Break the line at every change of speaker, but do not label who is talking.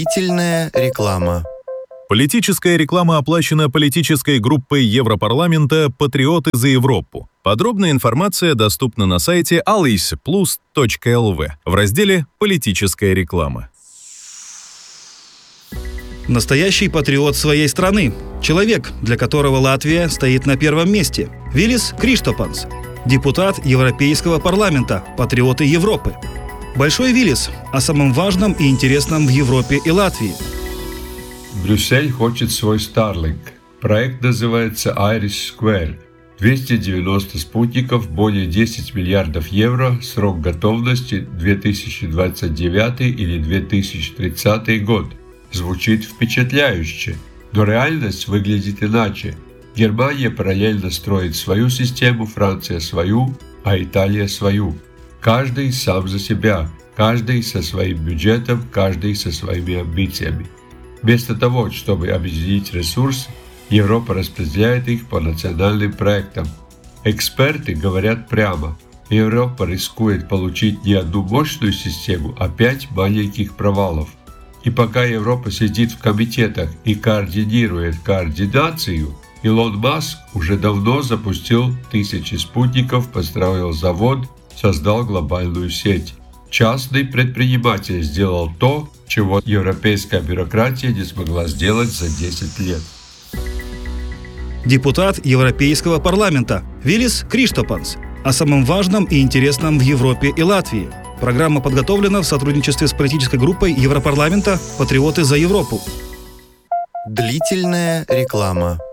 Длительная реклама.
Политическая реклама оплачена политической группой Европарламента «Патриоты за Европу». Подробная информация доступна на сайте alysplus.lv в разделе «Политическая реклама».
Настоящий патриот своей страны. Человек, для которого Латвия стоит на первом месте. Вилис Криштопанс. Депутат Европейского парламента. Патриоты Европы. Большой Вилис о самом важном и интересном в Европе и Латвии.
Брюссель хочет свой Starlink. Проект называется Irish Square. 290 спутников, более 10 миллиардов евро, срок готовности 2029 или 2030 год. Звучит впечатляюще, но реальность выглядит иначе. Германия параллельно строит свою систему, Франция свою, а Италия свою. Каждый сам за себя, каждый со своим бюджетом, каждый со своими амбициями. Вместо того, чтобы объединить ресурсы, Европа распределяет их по национальным проектам. Эксперты говорят прямо: Европа рискует получить не одну мощную систему, а 5 маленьких провалов. И пока Европа сидит в комитетах и координирует координацию, Илон Маск уже давно запустил 1000 спутников, построил завод, создал глобальную сеть. Частный предприниматель сделал то, чего европейская бюрократия не смогла сделать за 10 лет.
Депутат Европейского парламента Вилис Криштопанс о самом важном и интересном в Европе и Латвии. Программа подготовлена в сотрудничестве с политической группой Европарламента «Патриоты за Европу».
Длительная реклама.